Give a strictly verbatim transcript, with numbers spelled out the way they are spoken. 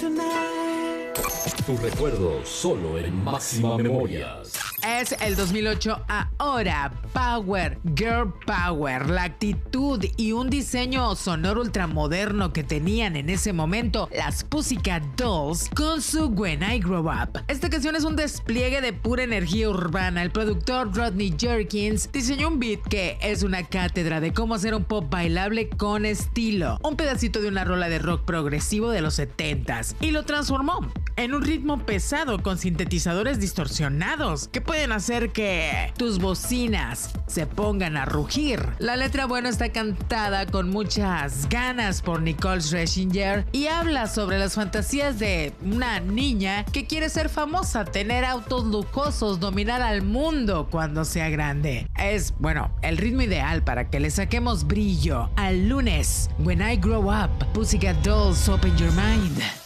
tonight. Tu recuerdo solo en Máxima Memorias. Es el dos mil ocho ahora. Power, Girl Power, la actitud y un diseño sonoro ultramoderno que tenían en ese momento las Pussycat Dolls con su When I Grow Up. Esta canción es un despliegue de pura energía urbana. El productor Rodney Jerkins diseñó un beat que es una cátedra de cómo hacer un pop bailable con estilo. Un pedacito de una rola de rock progresivo de los setentas y lo transformó en un ritmo pesado con sintetizadores distorsionados que pueden hacer que tus bocinas se pongan a rugir. La letra, bueno, está cantada con muchas ganas por Nicole Scherzinger y habla sobre las fantasías de una niña que quiere ser famosa, tener autos lujosos, dominar al mundo cuando sea grande. Es, bueno, el ritmo ideal para que le saquemos brillo al lunes. When I Grow Up, Pussycat Dolls, Open Your Mind.